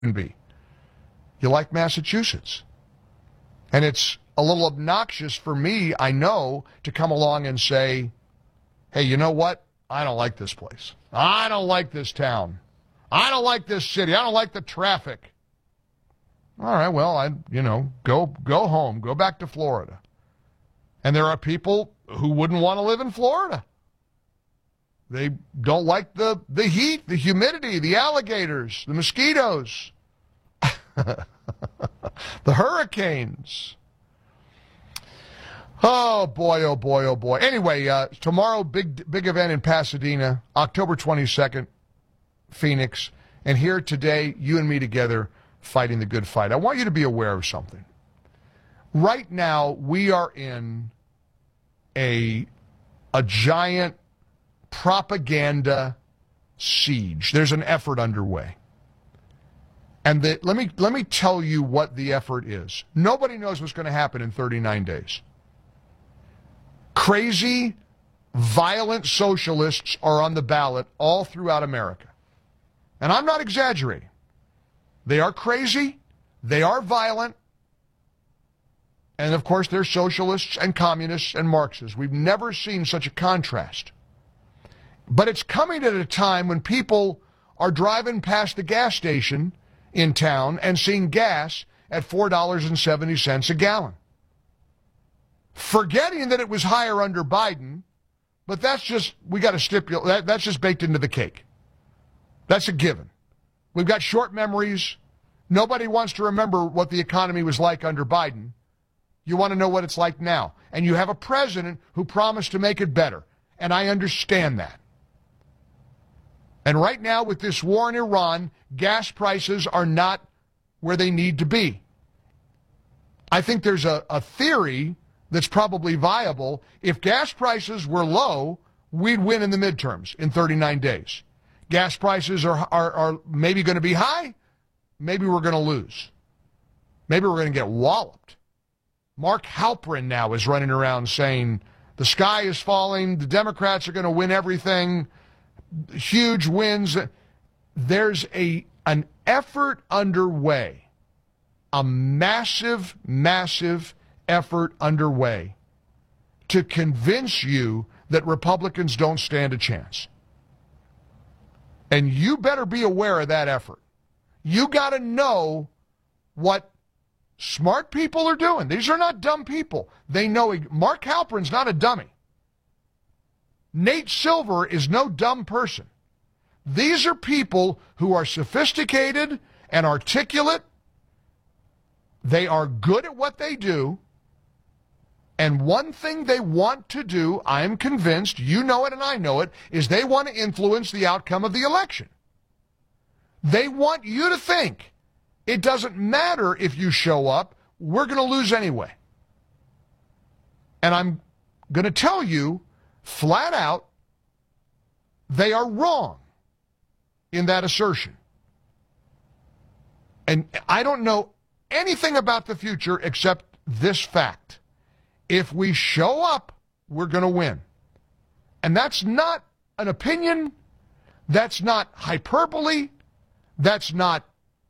be. You like Massachusetts. And it's a little obnoxious for me, I know, to come along and say, hey, you know what? I don't like this place. I don't like this town. I don't like this city. I don't like the traffic. All right, well, go home. Go back to Florida. And there are people who wouldn't want to live in Florida. They don't like the heat, the humidity, the alligators, the mosquitoes, the hurricanes. Oh, boy, oh, boy, oh, boy. Anyway, tomorrow, big event in Pasadena, October 22nd, Phoenix. And here today, you and me together fighting the good fight. I want you to be aware of something. Right now, we are in a giant propaganda siege. There's an effort underway. And let me tell you what the effort is. Nobody knows what's going to happen in 39 days. Crazy, violent socialists are on the ballot all throughout America. And I'm not exaggerating. They are crazy, they are violent, and of course they're socialists and communists and Marxists. We've never seen such a contrast. But it's coming at a time when people are driving past the gas station in town and seeing gas at $4.70 a gallon. Forgetting that it was higher under Biden, but that's just, we got to stipulate, that's just baked into the cake. That's a given. We've got short memories. Nobody wants to remember what the economy was like under Biden. You want to know what it's like now. And you have a president who promised to make it better. And I understand that. And right now, with this war in Iran, gas prices are not where they need to be. I think there's a theory that's probably viable. If gas prices were low, we'd win in the midterms in 39 days. Gas prices are maybe going to be high. Maybe we're going to lose. Maybe we're going to get walloped. Mark Halperin now is running around saying the sky is falling, the Democrats are going to win everything, huge wins. There's an effort underway, a massive, massive effort underway to convince you that Republicans don't stand a chance. And you better be aware of that effort. You got to know what smart people are doing. These are not dumb people. They know. Mark Halperin's not a dummy. Nate Silver is no dumb person. These are people who are sophisticated and articulate. They are good at what they do. And one thing they want to do, I am convinced, you know it and I know it, is they want to influence the outcome of the election. They want you to think it doesn't matter if you show up, we're going to lose anyway. And I'm going to tell you flat out, they are wrong in that assertion. And I don't know anything about the future except this fact. If we show up, we're going to win. And that's not an opinion. That's not hyperbole. That's not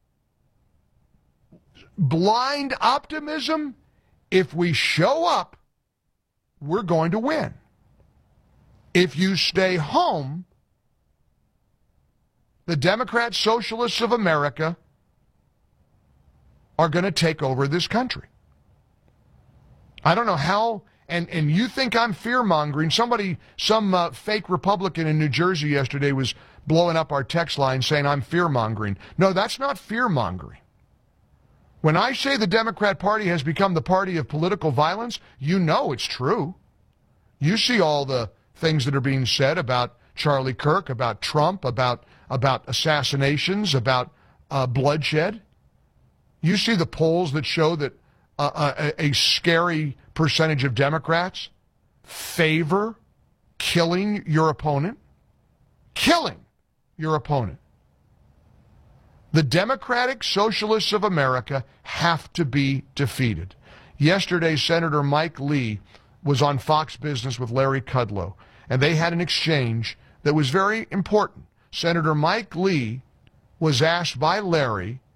blind optimism. If we show up, we're going to win. If you stay home, the Democrat Socialists of America are going to take over this country. I don't know how, and you think I'm fear-mongering. Some fake Republican in New Jersey yesterday was blowing up our text line saying I'm fear-mongering. No, that's not fear-mongering. When I say the Democrat Party has become the party of political violence, you know it's true. You see all the things that are being said about Charlie Kirk, about Trump, about assassinations, about bloodshed. You see the polls that show that a scary percentage of Democrats favor killing your opponent. Killing your opponent. The Democratic Socialists of America have to be defeated. Yesterday, Senator Mike Lee was on Fox Business with Larry Kudlow, and they had an exchange that was very important. Senator Mike Lee was asked by Larry